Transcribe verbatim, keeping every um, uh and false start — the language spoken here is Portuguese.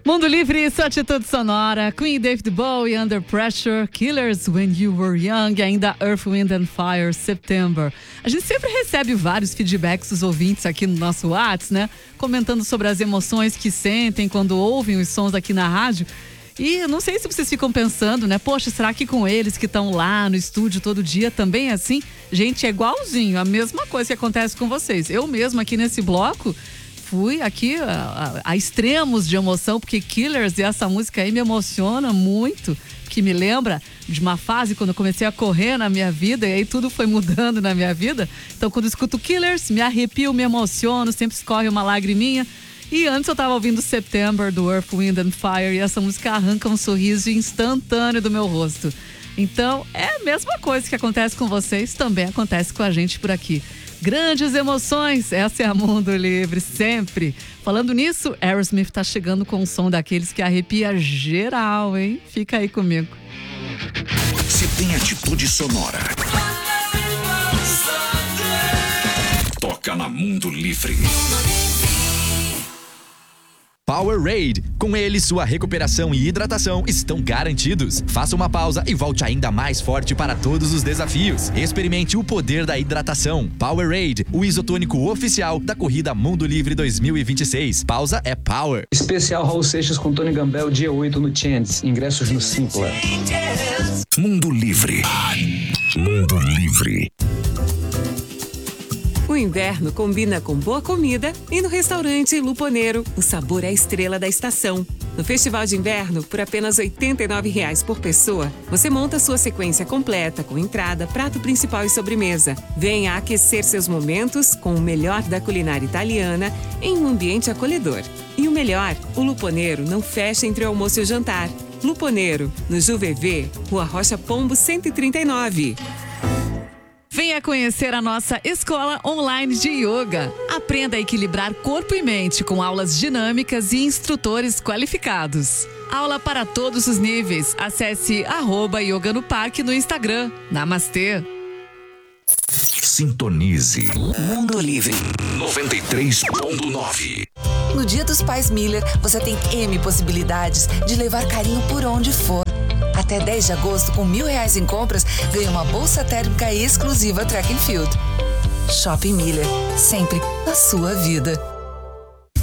Mundo Livre, sua atitude sonora. Queen, David Bowie, Under Pressure, Killers, When You Were Young, e ainda Earth, Wind and Fire, September. A gente sempre recebe vários feedbacks dos ouvintes aqui no nosso WhatsApp, né? Comentando sobre as emoções que sentem quando ouvem os sons aqui na rádio. E eu não sei se vocês ficam pensando, né? Poxa, será que com eles que estão lá no estúdio todo dia também é assim? Gente, é igualzinho, a mesma coisa que acontece com vocês. Eu mesmo aqui nesse bloco fui aqui a, a, a extremos de emoção, porque Killers e essa música aí me emociona muito, que me lembra de uma fase quando eu comecei a correr na minha vida e aí tudo foi mudando na minha vida. Então quando eu escuto Killers, me arrepio, me emociono, sempre escorre uma lagriminha. E antes eu tava ouvindo September do Earth, Wind and Fire e essa música arranca um sorriso instantâneo do meu rosto. Então é a mesma coisa que acontece com vocês, também acontece com a gente por aqui. Grandes emoções, essa é a Mundo Livre, sempre. Falando nisso, Aerosmith tá chegando com um som daqueles que arrepia geral, hein? Fica aí comigo. Se tem atitude sonora, toca na Mundo Livre. Powerade. Com ele, sua recuperação e hidratação estão garantidos. Faça uma pausa e volte ainda mais forte para todos os desafios. Experimente o poder da hidratação. Powerade, o isotônico oficial da corrida Mundo Livre dois mil e vinte e seis. Pausa é Power. Especial Raul Seixas com Tony Gambel, dia oito no Chances. Ingressos no Simpla. Mundo Livre. Mundo Livre. O inverno combina com boa comida e no restaurante Luponeiro, o sabor é a estrela da estação. No Festival de Inverno, por apenas oitenta e nove reais por pessoa, você monta sua sequência completa com entrada, prato principal e sobremesa. Venha aquecer seus momentos com o melhor da culinária italiana em um ambiente acolhedor. E o melhor, o Luponeiro não fecha entre o almoço e o jantar. Luponeiro, no Juvevê, Rua Rocha Pombo cento e trinta e nove. Venha conhecer a nossa escola online de yoga. Aprenda a equilibrar corpo e mente com aulas dinâmicas e instrutores qualificados. Aula para todos os níveis. Acesse arroba Yoga no Parque no Instagram. Namastê. Sintonize Mundo Livre noventa e três ponto nove. No Dia dos Pais Miller, você tem M possibilidades de levar carinho por onde for. Até dez de agosto, com mil reais em compras, ganha uma bolsa térmica exclusiva Track and Field. Shopping Miller, sempre na sua vida.